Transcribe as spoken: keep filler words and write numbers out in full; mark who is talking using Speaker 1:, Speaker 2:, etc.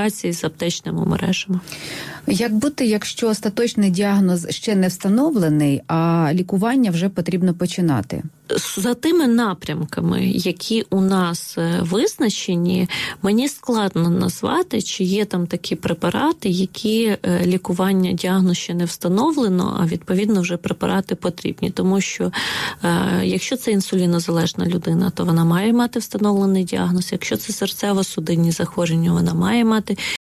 Speaker 1: комунікації з аптечними мережами.
Speaker 2: Як бути, якщо остаточний діагноз ще не встановлений, а лікування вже потрібно починати?
Speaker 1: За тими напрямками, які у нас визначені, мені складно назвати, чи є там такі препарати, які лікування діагноз ще не встановлено, а відповідно вже препарати потрібні. Тому що якщо це інсулінозалежна людина, то вона має мати встановлений діагноз. Якщо це серцево-судинні захворювання, вона має мати